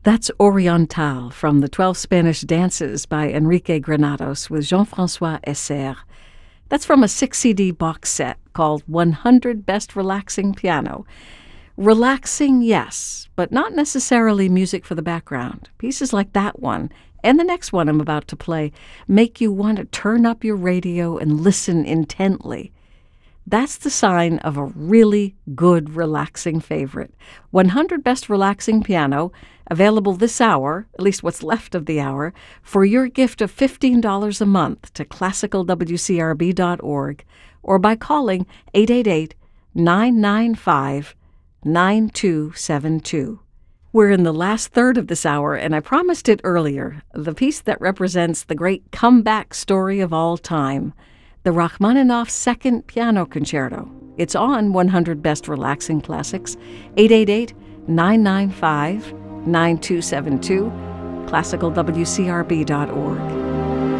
That's Oriental from the 12 Spanish Dances by Enrique Granados with Jean-François Esser. That's from a 6-CD box set called 100 Best Relaxing Piano. Relaxing, yes, but not necessarily music for the background. Pieces like that one and the next one I'm about to play make you want to turn up your radio and listen intently. That's the sign of a really good, relaxing favorite. 100 Best Relaxing Piano, available this hour, at least what's left of the hour, for your gift of $15 a month to classicalwcrb.org or by calling 888-995-9272. We're in the last third of this hour, and I promised it earlier, the piece that represents the great comeback story of all time, the Rachmaninoff Second Piano Concerto. It's on 100 Best Relaxing Classics, 888-995-9272, classicalwcrb.org.